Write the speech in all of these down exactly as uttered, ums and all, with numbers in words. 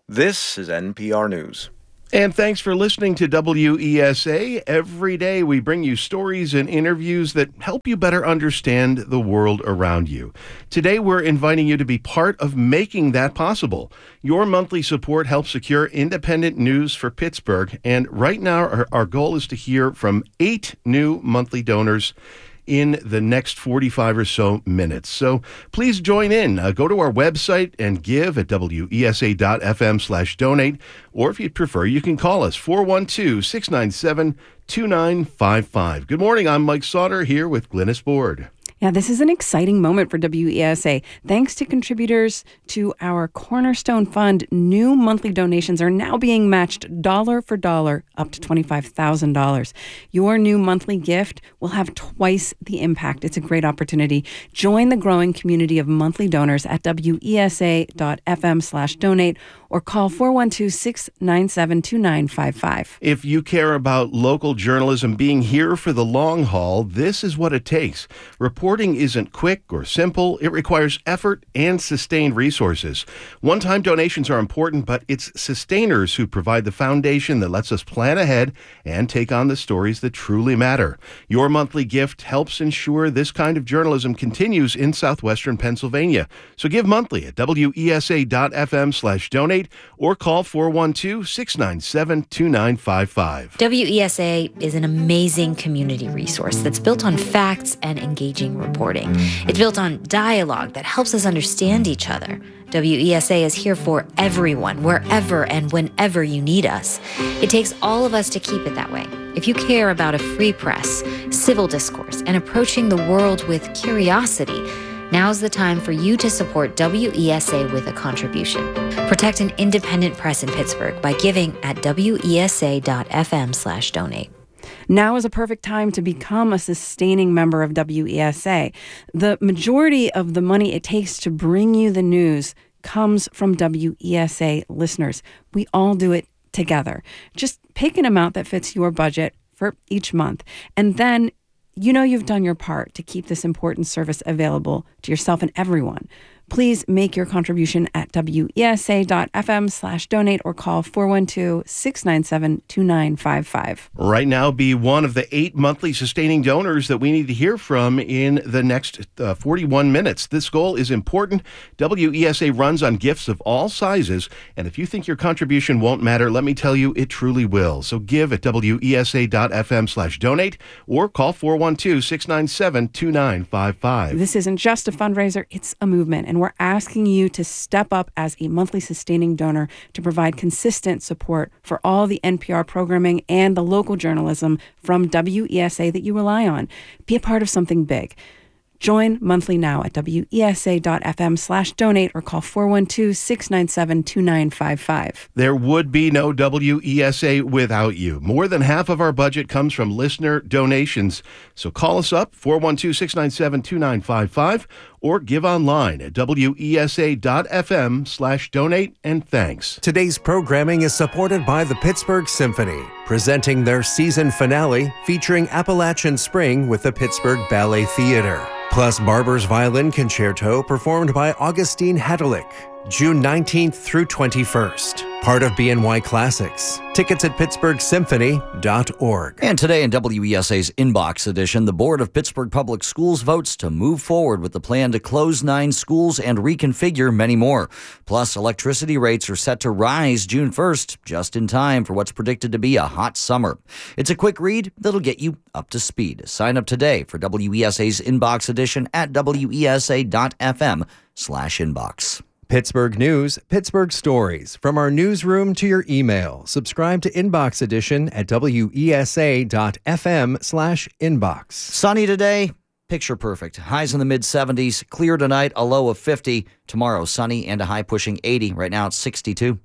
This is N P R News. And thanks for listening to W E S A. Every day we bring you stories and interviews that help you better understand the world around you. Today we're inviting you to be part of making that possible. Your monthly support helps secure independent news for Pittsburgh. And right now our, our goal is to hear from eight new monthly donors in the next forty-five or so minutes. So please join in. Uh, go to our website and give at W E S A dot F M slash donate. Or if you'd prefer, you can call us four one two, six nine seven, two nine five five. Good morning. I'm Mike Sauter here with Glynis Board. Yeah, this is an exciting moment for W E S A. Thanks to contributors to our Cornerstone Fund, new monthly donations are now being matched dollar for dollar up to twenty-five thousand dollars. Your new monthly gift will have twice the impact. It's a great opportunity. Join the growing community of monthly donors at W E S A dot F M slash donate or call four one two, six nine seven, two nine five five. If you care about local journalism being here for the long haul, this is what it takes. Reporting isn't quick or simple. It requires effort and sustained resources. One-time donations are important, but it's sustainers who provide the foundation that lets us plan ahead and take on the stories that truly matter. Your monthly gift helps ensure this kind of journalism continues in southwestern Pennsylvania. So give monthly at W E S A dot F M slash donate or call four one two, six nine seven, two nine five five. W E S A is an amazing community resource that's built on facts and engaging reporting. It's built on dialogue that helps us understand each other. W E S A is here for everyone, wherever and whenever you need us. It takes all of us to keep it that way. If you care about a free press, civil discourse, and approaching the world with curiosity, now's the time for you to support W E S A with a contribution. Protect an independent press in Pittsburgh by giving at W E S A dot F M slash donate. Now is a perfect time to become a sustaining member of W E S A. The majority of the money it takes to bring you the news comes from W E S A listeners. We all do it together. Just pick an amount that fits your budget for each month, and then you know you've done your part to keep this important service available to yourself and everyone. Please make your contribution at W E S A dot F M slash donate or call four one two, six nine seven, two nine five five. Right now, be one of the eight monthly sustaining donors that we need to hear from in the next uh, forty-one minutes. This goal is important. W E S A runs on gifts of all sizes, and if you think your contribution won't matter, let me tell you, it truly will. So give at W E S A dot F M slash donate or call four one two, six nine seven, two nine five five. This isn't just a fundraiser, it's a movement, and we're asking you to step up as a monthly sustaining donor to provide consistent support for all the N P R programming and the local journalism from W E S A that you rely on. Be a part of something big. Join monthly now at W E S A dot F M slash donate or call four one two, six nine seven, two nine five five. There would be no W E S A without you. More than half of our budget comes from listener donations. So call us up, four one two, six nine seven, two nine five five, or give online at W E S A dot F M slash donate, and thanks. Today's programming is supported by the Pittsburgh Symphony, presenting their season finale featuring Appalachian Spring with the Pittsburgh Ballet Theater. Plus Barber's Violin Concerto performed by Augustine Hadelick, June nineteenth through twenty-first. Part of B N Y Classics. Tickets at pittsburgh symphony dot org. And today in W E S A's Inbox edition, the Board of Pittsburgh Public Schools votes to move forward with the plan to close nine schools and reconfigure many more. Plus, electricity rates are set to rise June first, just in time for what's predicted to be a hot summer. It's a quick read that'll get you up to speed. Sign up today for W E S A's Inbox edition at W E S A dot F M slash inbox. Pittsburgh News, Pittsburgh Stories. From our newsroom to your email. Subscribe to Inbox Edition at W E S A dot F M slash inbox. Sunny today, picture perfect. Highs in the mid seventies. Clear tonight, a low of fifty. Tomorrow, sunny and a high pushing eighty. Right now, it's sixty-two.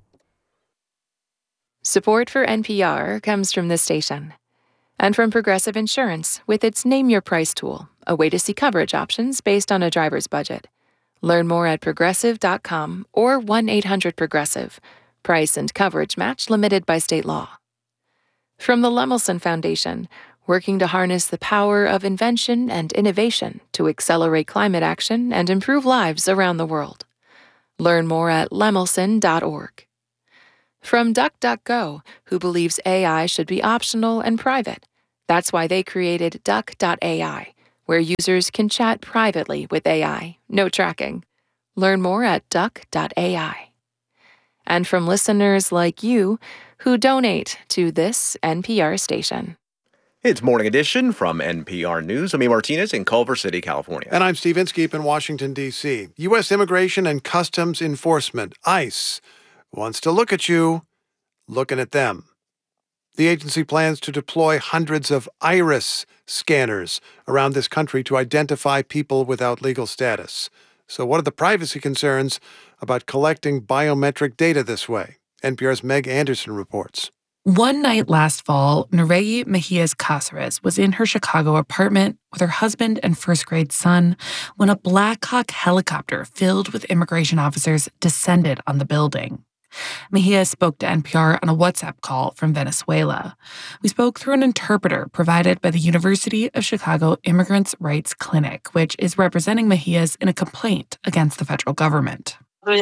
Support for N P R comes from this station and from Progressive Insurance with its Name Your Price tool, a way to see coverage options based on a driver's budget. Learn more at progressive dot com or one eight hundred progressive. Price and coverage match limited by state law. From the Lemelson Foundation, working to harness the power of invention and innovation to accelerate climate action and improve lives around the world. Learn more at lemelson dot org. From DuckDuckGo, who believes A I should be optional and private. That's why they created Duck dot A I, where users can chat privately with A I, no tracking. Learn more at Duck dot A I. And from listeners like you who donate to this N P R station. It's Morning Edition from N P R News. I'm E. Martinez in Culver City, California. And I'm Steve Inskeep in Washington, D C U S Immigration and Customs Enforcement, ICE, wants to look at you looking at them. The agency plans to deploy hundreds of iris scanners around this country to identify people without legal status. So what are the privacy concerns about collecting biometric data this way? N P R's Meg Anderson reports. One night last fall, Nereyi Mejias Cáceres was in her Chicago apartment with her husband and first-grade son when a Black Hawk helicopter filled with immigration officers descended on the building. Mejia spoke to N P R on a WhatsApp call from Venezuela. We spoke through an interpreter provided by the University of Chicago Immigrants' Rights Clinic, which is representing Mejias in a complaint against the federal government. We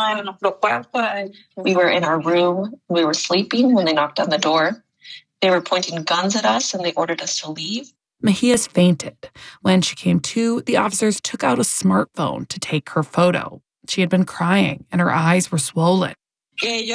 were in our room. We were sleeping when they knocked on the door. They were pointing guns at us and they ordered us to leave. Mejias fainted. When she came to, the officers took out a smartphone to take her photo. She had been crying and her eyes were swollen. They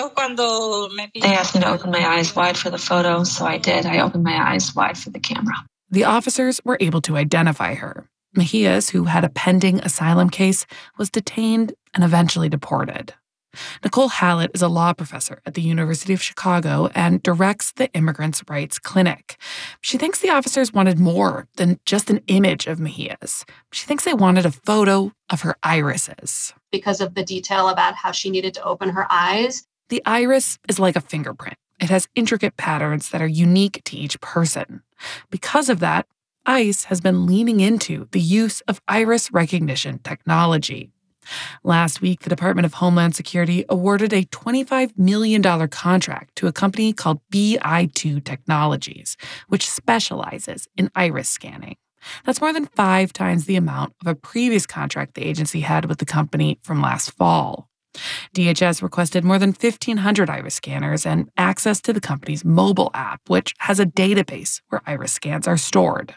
asked me to open my eyes wide for the photo, so I did. I opened my eyes wide for the camera. The officers were able to identify her. Mejias, who had a pending asylum case, was detained and eventually deported. Nicole Hallett is a law professor at the University of Chicago and directs the Immigrants' Rights Clinic. She thinks the officers wanted more than just an image of Mejias. She thinks they wanted a photo of her irises. Because of the detail about how she needed to open her eyes. The iris is like a fingerprint. It has intricate patterns that are unique to each person. Because of that, ICE has been leaning into the use of iris recognition technology. Last week, the Department of Homeland Security awarded a twenty-five million dollars contract to a company called B I two Technologies, which specializes in iris scanning. That's more than five times the amount of a previous contract the agency had with the company from last fall. D H S requested more than fifteen hundred iris scanners and access to the company's mobile app, which has a database where iris scans are stored.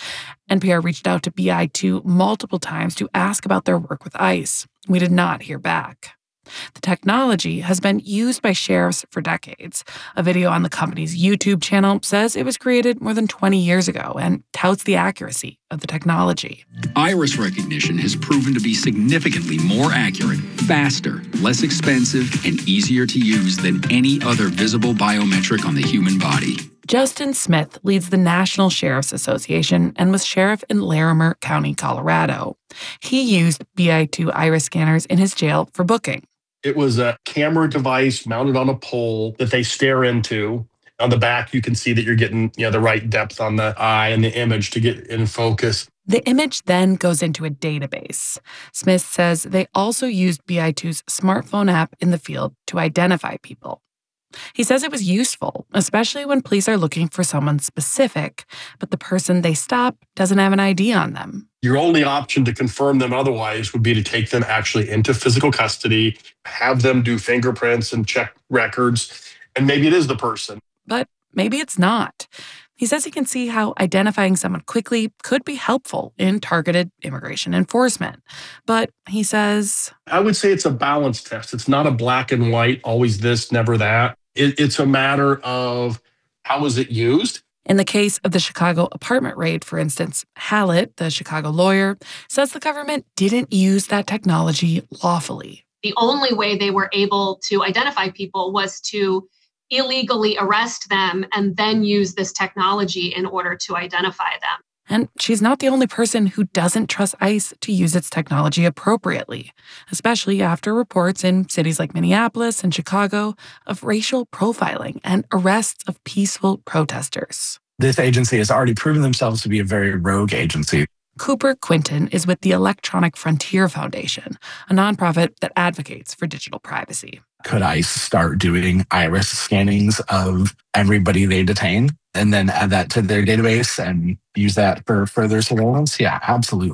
N P R reached out to B I two multiple times to ask about their work with ICE. We did not hear back. The technology has been used by sheriffs for decades. A video on the company's YouTube channel says it was created more than twenty years ago and touts the accuracy of the technology. Iris recognition has proven to be significantly more accurate, faster, less expensive, and easier to use than any other visible biometric on the human body. Justin Smith leads the National Sheriff's Association and was sheriff in Larimer County, Colorado. He used B I two iris scanners in his jail for booking. It was a camera device mounted on a pole that they stare into. On the back, you can see that you're getting, you know, the right depth on the eye and the image to get in focus. The image then goes into a database. Smith says they also used B I two's smartphone app in the field to identify people. He says it was useful, especially when police are looking for someone specific, but the person they stop doesn't have an I D on them. Your only option to confirm them otherwise would be to take them actually into physical custody, have them do fingerprints and check records, and maybe it is the person. But maybe it's not. He says he can see how identifying someone quickly could be helpful in targeted immigration enforcement. But he says, I would say it's a balance test. It's not a black and white, always this, never that. It, it's a matter of how is it used? In the case of the Chicago apartment raid, for instance, Hallett, the Chicago lawyer, says the government didn't use that technology lawfully. The only way they were able to identify people was to illegally arrest them and then use this technology in order to identify them. And she's not the only person who doesn't trust ICE to use its technology appropriately, especially after reports in cities like Minneapolis and Chicago of racial profiling and arrests of peaceful protesters. This agency has already proven themselves to be a very rogue agency. Cooper Quinton is with the Electronic Frontier Foundation, a nonprofit that advocates for digital privacy. Could ICE start doing iris scannings of everybody they detain and then add that to their database and use that for further surveillance? Yeah, absolutely.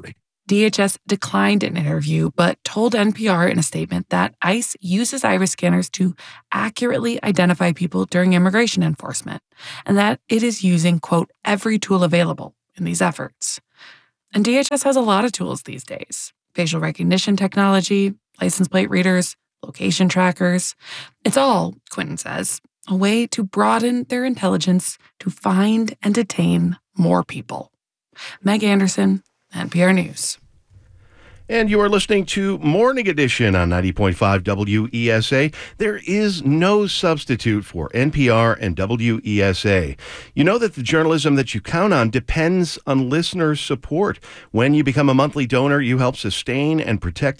D H S declined an interview, but told N P R in a statement that ICE uses iris scanners to accurately identify people during immigration enforcement, and that it is using, quote, every tool available in these efforts. And D H S has a lot of tools these days: facial recognition technology, license plate readers, location trackers. It's all, Quinton says, a way to broaden their intelligence to find and detain more people. Meg Anderson, N P R News. And you are listening to Morning Edition on ninety point five W E S A. There is no substitute for N P R and W E S A. You know that the journalism that you count on depends on listener support. When you become a monthly donor, you help sustain and protect